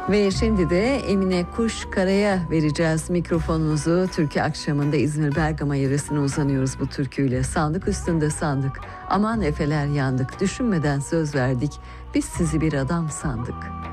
Ve şimdi de Emine Kuşkara'ya vereceğiz mikrofonumuzu. Türkü akşamında İzmir Bergama yöresine uzanıyoruz bu türküyle. Sandık üstünde sandık, aman efeler yandık, düşünmeden söz verdik, biz sizi bir adam sandık.